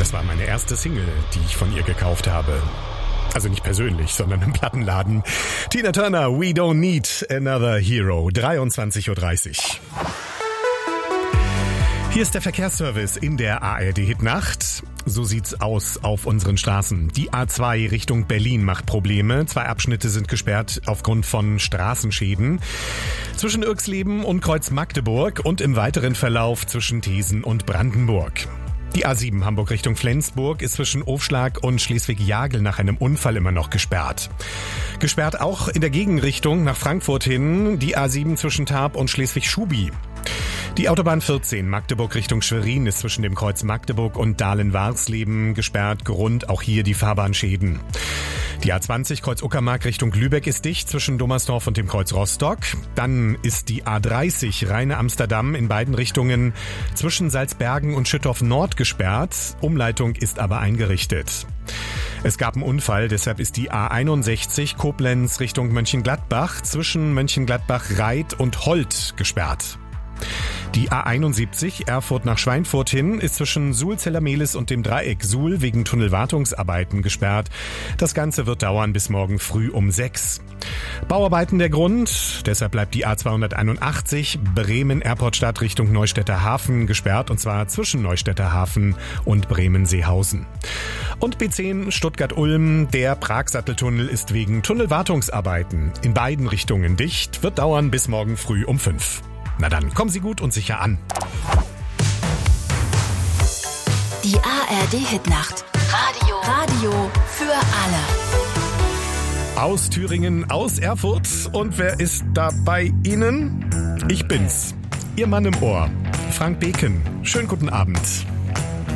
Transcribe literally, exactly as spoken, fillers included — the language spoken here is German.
Das war meine erste Single, die ich von ihr gekauft habe. Also nicht persönlich, sondern im Plattenladen. Tina Turner, We Don't Need Another Hero, dreiundzwanzig Uhr dreißig. Hier ist der Verkehrsservice in der A R D-Hitnacht. So sieht's aus auf unseren Straßen. Die A zwei Richtung Berlin macht Probleme. Zwei Abschnitte sind gesperrt aufgrund von Straßenschäden. Zwischen Irxleben und Kreuz Magdeburg und im weiteren Verlauf zwischen Thesen und Brandenburg. Die A sieben Hamburg Richtung Flensburg ist zwischen Ofschlag und Schleswig-Jagel nach einem Unfall immer noch gesperrt. Gesperrt auch in der Gegenrichtung nach Frankfurt hin die A sieben zwischen Tarp und Schleswig-Schubi. Die Autobahn vierzehn Magdeburg Richtung Schwerin ist zwischen dem Kreuz Magdeburg und Dahlen-Warsleben gesperrt. Grund auch hier die Fahrbahnschäden. Die A zwanzig Kreuz Uckermark Richtung Lübeck ist dicht zwischen Dommersdorf und dem Kreuz Rostock. Dann ist die A dreißig Rheine Amsterdam in beiden Richtungen zwischen Salzbergen und Schüttorf Nord gesperrt. Umleitung ist aber eingerichtet. Es gab einen Unfall, deshalb ist die A einundsechzig Koblenz Richtung Mönchengladbach zwischen Mönchengladbach-Reit und Holt gesperrt. Die A einundsiebzig Erfurt nach Schweinfurt hin ist zwischen Suhl-Zellermehlis und dem Dreieck Suhl wegen Tunnelwartungsarbeiten gesperrt. Das Ganze wird dauern bis morgen früh um sechs. Bauarbeiten der Grund, deshalb bleibt die A zweihunderteinundachtzig Bremen-Erportstadt Richtung Neustädter Hafen gesperrt, und zwar zwischen Neustädter Hafen und Bremen-Seehausen. Und B zehn Stuttgart-Ulm, der Pragsatteltunnel ist wegen Tunnelwartungsarbeiten in beiden Richtungen dicht, wird dauern bis morgen früh um fünf. Na dann, kommen Sie gut und sicher an. Die A R D-Hitnacht. Radio. Radio für alle. Aus Thüringen, aus Erfurt. Und wer ist da bei Ihnen? Ich bin's. Ihr Mann im Ohr. Frank Beken. Schönen guten Abend.